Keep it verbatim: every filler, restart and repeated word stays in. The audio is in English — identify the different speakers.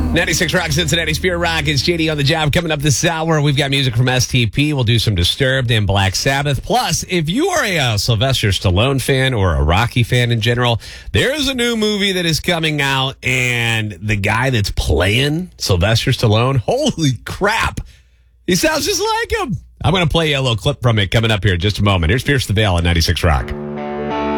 Speaker 1: ninety-six Rock, Cincinnati Spirit Rock. It's J D on the job. Coming up this hour, we've got music from S T P. We'll do some Disturbed and Black Sabbath. Plus, if you are a uh, Sylvester Stallone fan or a Rocky fan in general, there's a new movie that is coming out, and the guy that's playing Sylvester Stallone, holy crap, he sounds just like him. I'm going to play you a little clip from it coming up here in just a moment. Here's Pierce the Veil on ninety-six Rock.